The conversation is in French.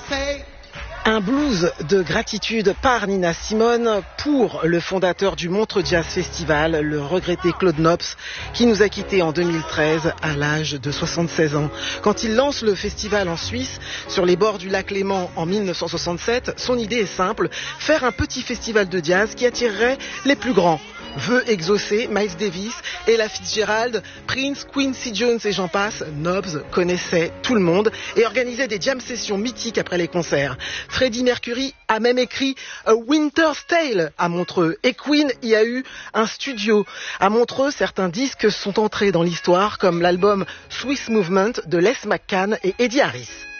Un blues de gratitude par Nina Simone pour le fondateur du Montreux Jazz Festival, le regretté Claude Nobs, qui nous a quittés en 2013 à l'âge de 76 ans. Quand il lance le festival en Suisse, sur les bords du lac Léman en 1967, son idée est simple, faire un petit festival de jazz qui attirerait les plus grands. Vœux exaucés, Miles Davis, Ella Fitzgerald, Prince, Quincy Jones et j'en passe, Nobs connaissait tout le monde et organisait des jam sessions mythiques après les concerts. Freddie Mercury a même écrit A Winter's Tale à Montreux et Queen y a eu un studio. À Montreux, certains disques sont entrés dans l'histoire comme l'album Swiss Movement de Les McCann et Eddie Harris.